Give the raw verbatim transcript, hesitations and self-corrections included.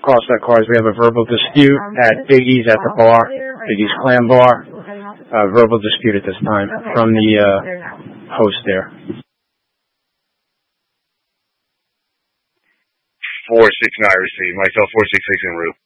Crossback Cars. We have a verbal dispute at Biggie's at the bar, Biggie's Clam Bar. Uh, verbal dispute at this time from the uh, host there. four six nine received. Myself four six six en route.